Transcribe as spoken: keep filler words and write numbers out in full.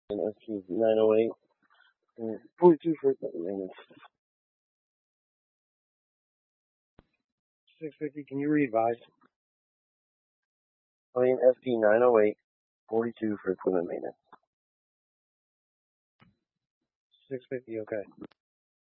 And S P nine oh eight. And forty-two for equipment maintenance. six fifty, can you re-advise? Plane S P nine oh eight, forty-two for equipment maintenance. six fifty, okay.